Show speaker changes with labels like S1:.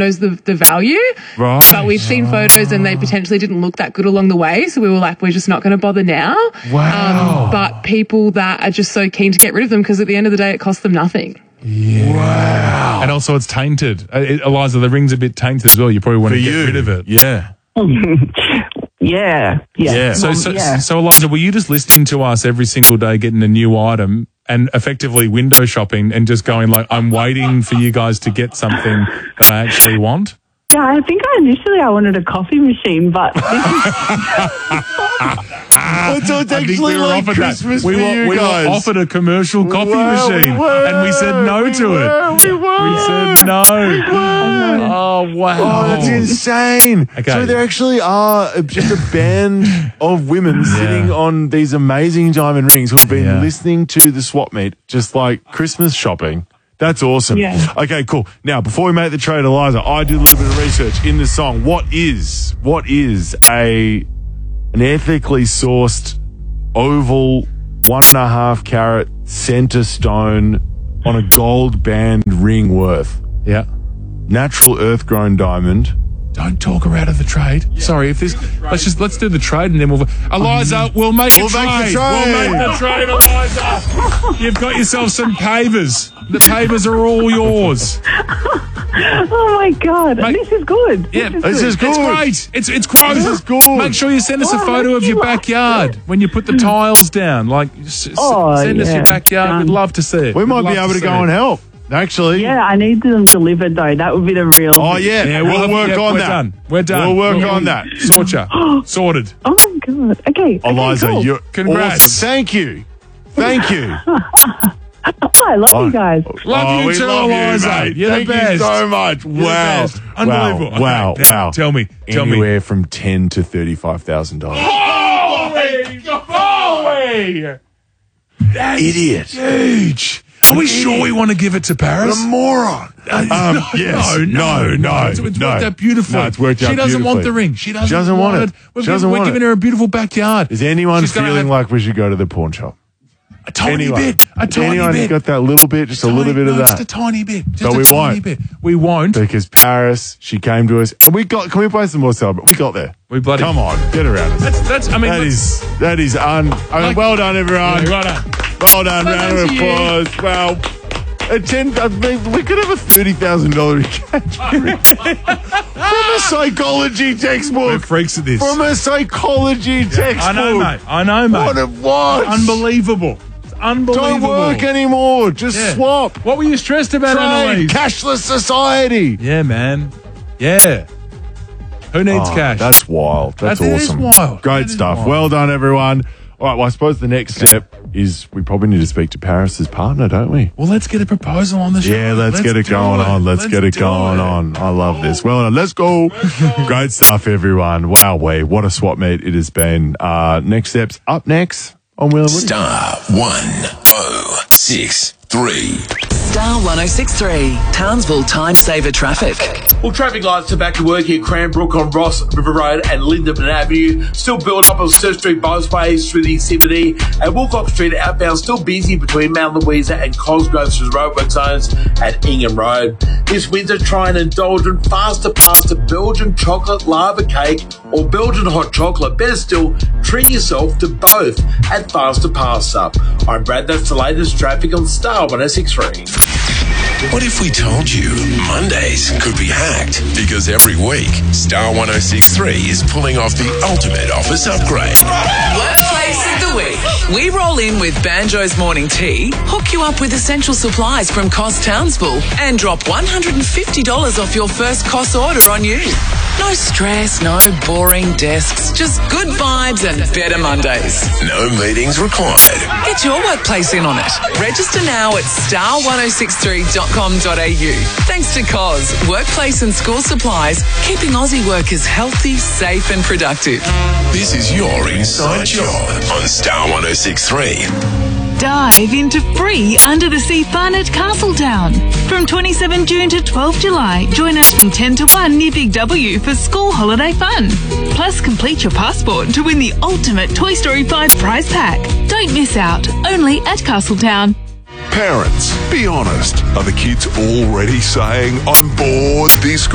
S1: knows the value.
S2: Right.
S1: But we've seen photos and they potentially didn't look that good along the way. So we were like, we're just not going to bother now.
S2: Wow.
S1: But people that are just so keen to get rid of them because at the end of the day, it costs them nothing.
S2: Yeah.
S3: Wow. And also it's tainted. Eliza, the ring's a bit tainted as well. You probably want to get rid of it.
S2: Yeah.
S4: Yeah.
S3: So Eliza, were you just listening to us every single day getting a new item and effectively window shopping and just going like, I'm waiting for you guys to get something that I actually want?
S4: Yeah, I think I wanted a coffee machine, but this
S2: So it's actually like Christmas for you
S3: we
S2: guys.
S3: were offered a commercial coffee machine and we said no to it. We said no. Oh, wow.
S2: Oh, that's insane.
S3: Okay.
S2: So there actually are just a band of women sitting on these amazing diamond rings who have been listening to the swap meet, just like Christmas shopping. That's awesome.
S4: Yeah.
S2: Okay, cool. Now, before we make the trade, Eliza, I did a little bit of research in the song. What is an ethically sourced oval 1.5 carat center stone on a gold band ring worth?
S3: Yeah.
S2: Natural earth-grown diamond.
S3: Don't talk her out of the trade. Sorry, let's do the trade and then Eliza, we'll make a trade. We'll make the trade, Eliza. You've got yourself some pavers. The pavers are all yours.
S4: oh my God,
S3: Mate,
S4: this is good.
S2: This is good.
S3: It's great. It's quite.
S2: This is good.
S3: Make sure you send us a photo of your backyard when you put the tiles down. Like, send us your backyard. We'd love to see it.
S2: We might be able to go and help, actually.
S4: Yeah, I need them delivered though. That would be the real.
S2: Oh, yeah. We'll work on that.
S3: We're done.
S2: We'll work on that.
S3: Sorted.
S4: Oh my God. Okay.
S2: Eliza,
S4: cool.
S2: you're
S3: Congrats.
S2: awesome. Thank you.
S4: I love you guys.
S3: Love you
S2: we
S3: too,
S2: love
S3: Eliza.
S2: you, mate.
S3: You're
S2: Thank
S3: the best.
S2: you so much.
S3: You're the
S2: Wow.
S3: best. Unbelievable.
S2: Wow.
S3: Okay, now,
S2: Wow.
S3: Tell me.
S2: Anywhere from $10,000 to $35,000.
S3: Holy! That's
S2: Idiot.
S3: huge. Are we sure we want to give it to Paris?
S2: What a moron. Yes. No.
S3: It's worked out beautifully.
S2: No, it's worked out
S3: She doesn't want the
S2: beautifully.
S3: ring. She doesn't
S2: want
S3: want
S2: it.
S3: We're
S2: She doesn't want
S3: giving
S2: it.
S3: her a beautiful backyard.
S2: Is anyone
S3: She's gonna
S2: feeling
S3: have
S2: like we should go to the pawn shop?
S3: a tiny
S2: Anyone?
S3: bit? A tiny
S2: Anyone
S3: bit.
S2: got that little bit? Just a little bit of
S3: Just a
S2: that?
S3: tiny bit. Just
S2: But
S3: a
S2: we
S3: tiny
S2: won't.
S3: bit. We won't.
S2: Because Paris, she came to us, and can we play some more Celebrate? We got there.
S3: We bloody-
S2: Come on, get around us. That is well done, everyone.
S3: Well done.
S2: Well done,
S3: Well
S2: round
S3: done
S2: of
S3: to you.
S2: applause. Well, we could have a $30,000 engagement from a psychology
S3: We're
S2: textbook.
S3: freaks at this.
S2: From a psychology textbook.
S3: I know, mate.
S2: What?
S3: Unbelievable. It's unbelievable.
S2: Don't work anymore. Just swap.
S3: What were you stressed about,
S2: Trade.
S3: Annalise?
S2: Cashless society.
S3: Yeah, man. Yeah. Who needs cash?
S2: That's wild. That's
S3: That is
S2: awesome.
S3: wild.
S2: Great
S3: That is
S2: stuff.
S3: wild.
S2: Well done, everyone. All right, well, I suppose the next step is we probably need to speak to Paris's partner, don't we?
S3: Well, let's get a proposal on the show.
S2: Yeah, let's get it
S3: do
S2: going on. Let's get it
S3: do
S2: going
S3: it.
S2: on. I love this. Well done. Let's go. Great stuff, everyone. Wow, what a swap meet it has been. Next steps up next on Wheel and Woody.
S5: Star 1063.
S6: Star 1063, Townsville Time Saver Traffic.
S7: Well, traffic lights are back to work here. Cranbrook on Ross River Road and Lindeman Avenue. Still build up on Surf Street Bosways through the CBD. And Woolcock Street outbound still busy between Mount Louisa and Cosgrove through the roadwork zones at Ingham Road. This winter, try and indulge in faster pasta, Belgian chocolate lava cake or Belgian hot chocolate. Better still, treat yourself to both at Faster Pasta. I'm Brad. That's the latest traffic on Star 1063.
S5: What if we told you Mondays could be hacked? Because every week, Star 1063 is pulling off the ultimate office upgrade.
S6: Workplace of the Week. We roll in with Banjo's Morning Tea, hook you up with essential supplies from Cos Townsville, and drop $150 off your first Cos order on you. No stress, no boring desks, just good vibes and better Mondays.
S5: No meetings required.
S6: Get your workplace in on it. Register now at star1063.com.au. Thanks to Cos, workplace and school supplies, keeping Aussie workers healthy, safe and productive.
S5: This is your inside job on Star 1063.
S8: Dive into free under-the-sea fun at Castletown. From 27 June to 12 July, join us from 10 to 1 near Big W for school holiday fun. Plus, complete your passport to win the ultimate Toy Story 5 prize pack. Don't miss out. Only at Castletown.
S9: Parents, be honest. Are the kids already saying, I'm bored this